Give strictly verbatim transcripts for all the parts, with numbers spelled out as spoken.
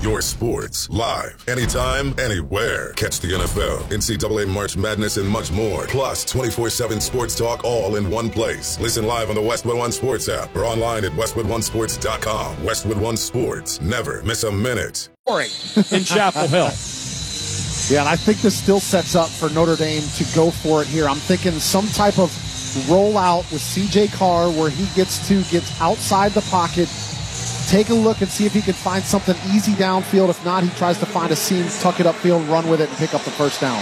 your sports, live, anytime, anywhere. Catch the N F L, N C double A March Madness, and much more. Plus, twenty-four seven sports talk all in one place. Listen live on the Westwood One Sports app or online at westwood one sports dot com. Westwood One Sports. Never miss a minute. In Chapel Hill. Yeah, and I think this still sets up for Notre Dame to go for it here. I'm thinking some type of rollout with C J Carr where he gets to get outside the pocket, take a look and see if he can find something easy downfield. If not, he tries to find a seam, tuck it upfield, run with it, and pick up the first down.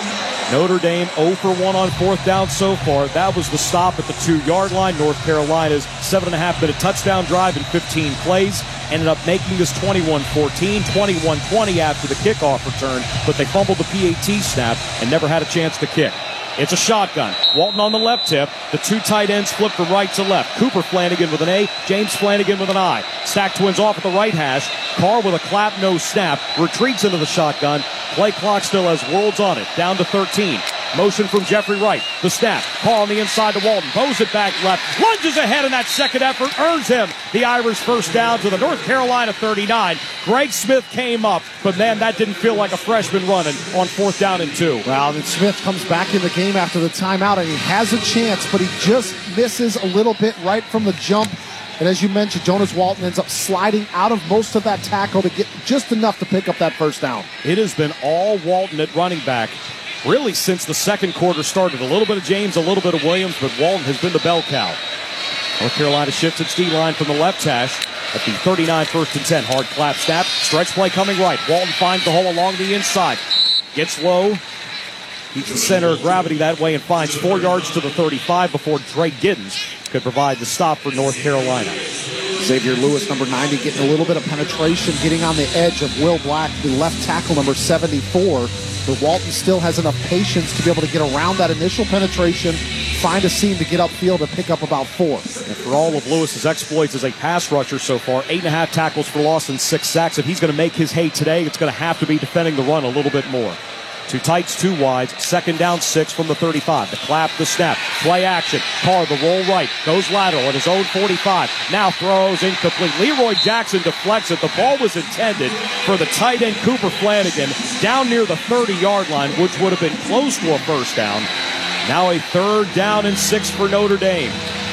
Notre Dame zero for one on fourth down so far. That was the stop at the two-yard line. North Carolina's seven and a half minute touchdown drive in fifteen plays ended up making this twenty-one fourteen, twenty-one twenty after the kickoff return, but they fumbled the P A T snap and never had a chance to kick. It's a shotgun. Walton on the left tip. The two tight ends flip from right to left. Cooper Flanagan with an A, James Flanagan with an I. Stack twins off at the right hash. Carr with a clap, no snap. Retreats into the shotgun. Play clock still has worlds on it. Down to thirteen. Motion from Jeffrey Wright. The snap. Carr on the inside to Walton. Bows it back left. Lunges ahead in that second effort. Earns him the Irish first down to the North Carolina thirty-nine. Greg Smith came up, but man, that didn't feel like a freshman running on fourth down and two. Well, then Smith comes back in the game after the timeout, and he has a chance, but he just misses a little bit right from the jump. And as you mentioned, Jonas Walton ends up sliding out of most of that tackle to get just enough to pick up that first down. It has been all Walton at running back, really since the second quarter started. A little bit of James, a little bit of Williams, but Walton has been the bell cow. North Carolina shifts its D-line from the left hash at the thirty-nine, first and ten. Hard clap snap, stretch play coming right. Walton finds the hole along the inside. Gets low, keeps the center of gravity that way, and finds four yards to the thirty-five before Dre Giddens could provide the stop for North Carolina. Xavier Lewis, number ninety, getting a little bit of penetration, getting on the edge of Will Black, the left tackle, number seventy-four. But Walton still has enough patience to be able to get around that initial penetration, find a seam to get upfield and pick up about four. And for all of Lewis's exploits as a pass rusher so far, eight and a half tackles for loss and six sacks. If he's going to make his hay today, it's going to have to be defending the run a little bit more. Two tights, two wides, second down, six from the thirty-five. The clap, the snap, play action. Carr, the roll right, goes lateral at his own forty-five. Now throws incomplete. Leroy Jackson deflects it. The ball was intended for the tight end Cooper Flanagan down near the thirty-yard line, which would have been close to a first down. Now a third down and six for Notre Dame.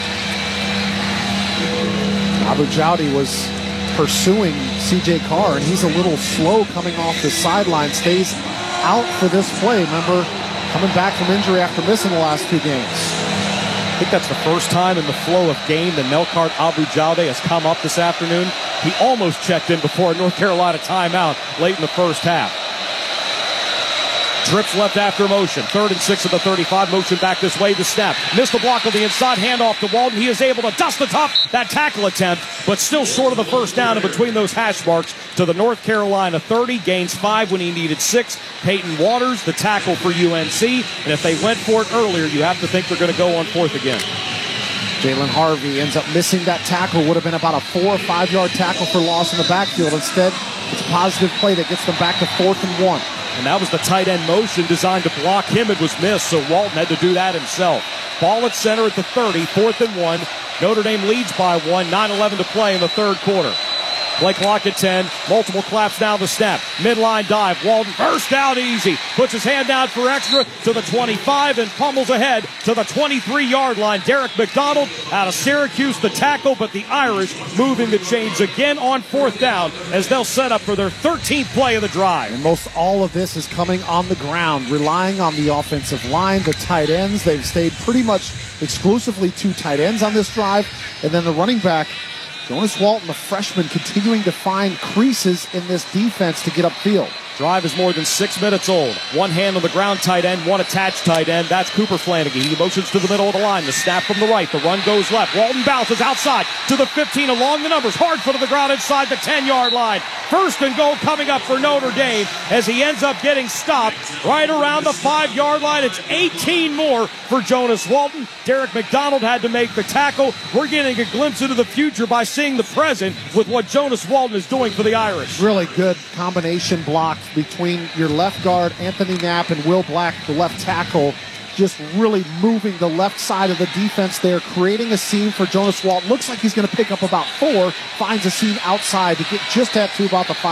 Abu Jowdy was pursuing C J Carr, and he's a little slow coming off the sideline. Stays out for this play. Remember, coming back from injury after missing the last two games. I think that's the first time in the flow of game that Melkart Abu Jowdy has come up this afternoon. He almost checked in before a North Carolina timeout late in the first half. Trips left after motion. Third and six of the thirty-five. Motion back this way. The snap. Missed the block on the inside. Handoff to Walton. He is able to dust the top. That tackle attempt, but still short of the first down in between those hash marks to the North Carolina thirty. Gains five when he needed six. Peyton Waters, the tackle for U N C. And if they went for it earlier, you have to think they're going to go on fourth again. Jalen Harvey ends up missing that tackle. Would have been about a four or five yard tackle for loss in the backfield. Instead, it's a positive play that gets them back to fourth and one. And that was the tight end motion designed to block him. It was missed, so Walton had to do that himself. Ball at center at the thirty, fourth and one. Notre Dame leads by one, nine eleven to play in the third quarter. Play clock at ten. Multiple claps now the snap. Midline dive. Walton first down easy. Puts his hand out for extra to the twenty-five and pummels ahead to the twenty-three-yard line. Derek McDonald out of Syracuse, the tackle, but the Irish moving the chains again on fourth down as they'll set up for their thirteenth play of the drive. And most all of this is coming on the ground, relying on the offensive line, the tight ends. They've stayed pretty much exclusively two tight ends on this drive. And then the running back, Jonas Walton, the freshman, continuing to find creases in this defense to get upfield. Drive is more than six minutes old. One hand on the ground tight end, one attached tight end. That's Cooper Flanagan. He motions to the middle of the line. The snap from the right. The run goes left. Walton bounces outside to the fifteen along the numbers. Hard foot of the ground inside the ten-yard line. First and goal coming up for Notre Dame as he ends up getting stopped right around the five-yard line. It's eighteen more for Jonas Walton. Derek McDonald had to make the tackle. We're getting a glimpse into the future by seeing the present with what Jonas Walton is doing for the Irish. Really good combination block between your left guard, Anthony Knapp, and Will Black, the left tackle. Just really moving the left side of the defense there, creating a seam for Jonas Walton. Looks like he's going to pick up about four, finds a seam outside to get just at to about the five.